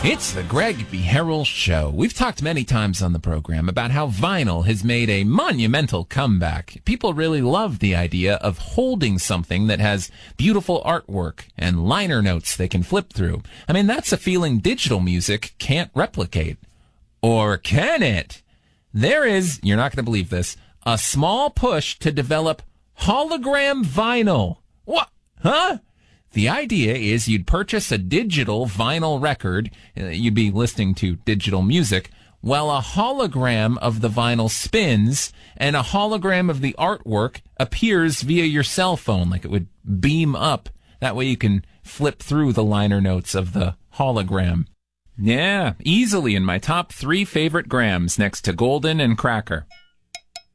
It's the Greg B. Harrell Show. We've talked many times on the program about how vinyl has made a monumental comeback. People really love the idea of holding something that has beautiful artwork and liner notes they can flip through. I mean, that's a feeling digital music can't replicate. Or can it? There is, you're not going to believe this, a small push to develop hologram vinyl. What? Huh? The idea is you'd purchase a digital vinyl record, you'd be listening to digital music, while a hologram of the vinyl spins and a hologram of the artwork appears via your cell phone, like it would beam up. That way you can flip through the liner notes of the hologram. Yeah, easily in my top 3 favorite grams next to Golden and Cracker.